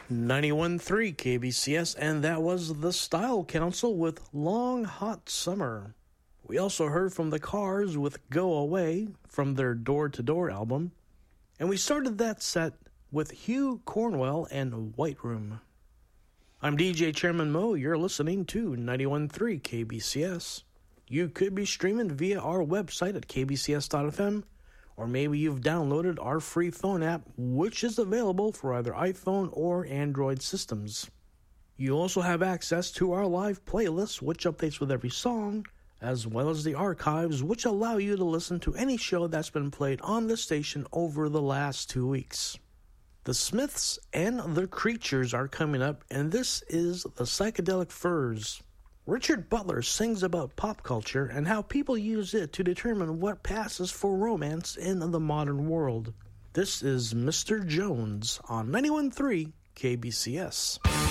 91.3 KBCS, and that was the Style Council with Long Hot Summer. We also heard from the Cars with Go Away from their Door to Door album. And we started that set with Hugh Cornwell and White Room. I'm DJ Chairman Mo. You're listening to 91.3 KBCS. You could be streaming via our website at kbcs.fm, or maybe you've downloaded our free phone app, which is available for either iPhone or Android systems. You also have access to our live playlist, which updates with every song, as well as the archives, which allow you to listen to any show that's been played on the station over the last 2 weeks. The Smiths and the Creatures are coming up, and this is the Psychedelic Furs. Richard Butler sings about pop culture and how people use it to determine what passes for romance in the modern world. This is Mr. Jones on 91.3 KBCS.